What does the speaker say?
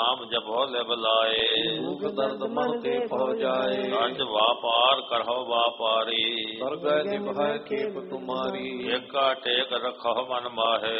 ਨਾਮ ਜਪੋ ਲਿਵ ਲਾਏ। ਦੁਖ ਦਰਦ ਮਨ ਤੇ ਪਹੁ ਜਾਏ। ਅੰਜ ਵਾਪਾਰ ਕਰਹੁ ਵਾਪਾਰੀ। ਸਰਗੈ ਨਿਭਾਇ ਖੇਪ ਤੁਮਾਰੀ। ਏਕਾ ਟੇਕ ਰਖਹੁ ਮਨ ਮਾਹੇ।